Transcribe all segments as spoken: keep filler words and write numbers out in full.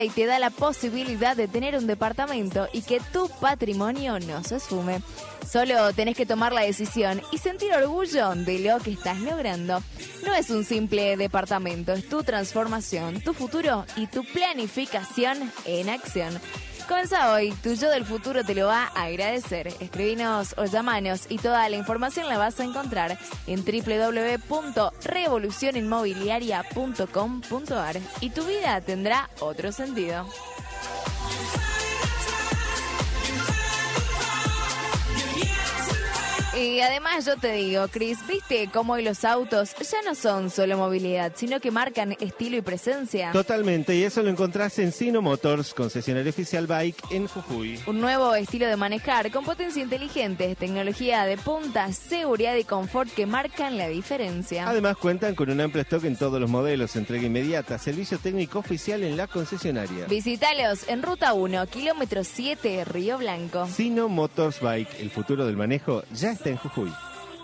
y te da la posibilidad de tener un departamento y que tu patrimonio no se esfume. Solo tenés que tomar la decisión y sentir orgullo de lo que estás logrando. No es un simple departamento, es tu transformación, tu futuro y tu planificación en acción. Comienza hoy, tu yo del futuro te lo va a agradecer. Escribinos o llamanos y toda la información la vas a encontrar en doble u doble u doble u punto revolución inmobiliaria punto com punto a r y tu vida tendrá otro sentido. Y además yo te digo, Cris, ¿viste cómo hoy los autos ya no son solo movilidad, sino que marcan estilo y presencia? Totalmente, y eso lo encontrás en Sino Motors, concesionario oficial Bike en Jujuy. Un nuevo estilo de manejar con potencia inteligente, tecnología de punta, seguridad y confort que marcan la diferencia. Además cuentan con un amplio stock en todos los modelos, entrega inmediata, servicio técnico oficial en la concesionaria. Visítalos en Ruta uno, kilómetro siete, Río Blanco. Sino Motors Bike, el futuro del manejo ya está en Jujuy.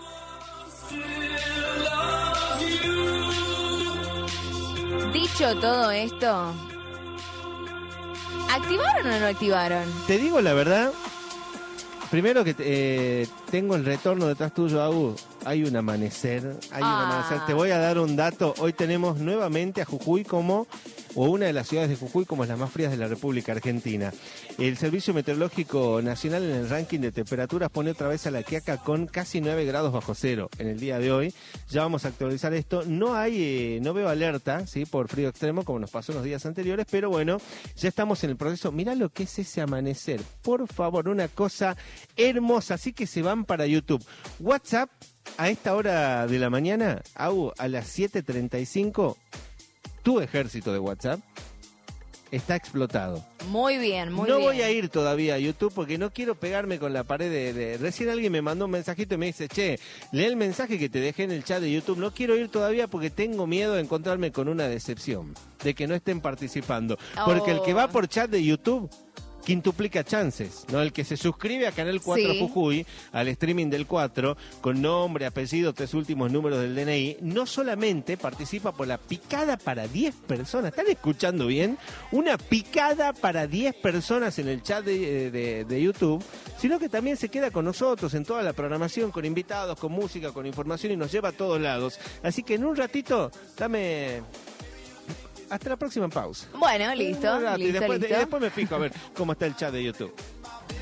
Dicho todo esto, ¿activaron o no activaron? Te digo la verdad, primero que eh, tengo el retorno detrás tuyo, Agu. Hay un amanecer, hay ah. un amanecer. Te voy a dar un dato. Hoy tenemos nuevamente a Jujuy como, o una de las ciudades de Jujuy como las más frías de la República Argentina. El Servicio Meteorológico Nacional en el ranking de temperaturas pone otra vez a La Quiaca con casi nueve grados bajo cero en el día de hoy. Ya vamos a actualizar esto. No hay, eh, no veo alerta, ¿sí? Por frío extremo como nos pasó en los días anteriores, pero bueno, ya estamos en el proceso. Mirá lo que es ese amanecer. Por favor, una cosa hermosa. Así que se van para YouTube. WhatsApp. A esta hora de la mañana, Au, a las siete treinta y cinco, tu ejército de WhatsApp está explotado. Muy bien, muy no bien. No voy a ir todavía a YouTube porque no quiero pegarme con la pared de, de... Recién alguien me mandó un mensajito y me dice, che, lee el mensaje que te dejé en el chat de YouTube. No quiero ir todavía porque tengo miedo de encontrarme con una decepción, de que no estén participando. Oh. Porque el que va por chat de YouTube quintuplica chances, ¿no? El que se suscribe a Canal cuatro sí. Jujuy, al streaming del cuatro, con nombre, apellido, tres últimos números del D N I, no solamente participa por la picada para diez personas, ¿están escuchando bien? Una picada para diez personas en el chat de, de, de YouTube, sino que también se queda con nosotros en toda la programación, con invitados, con música, con información y nos lleva a todos lados. Así que en un ratito, dame... Hasta la próxima pausa. Bueno, listo, listo, listo, y después, listo. Y después me fijo a ver cómo está el chat de YouTube.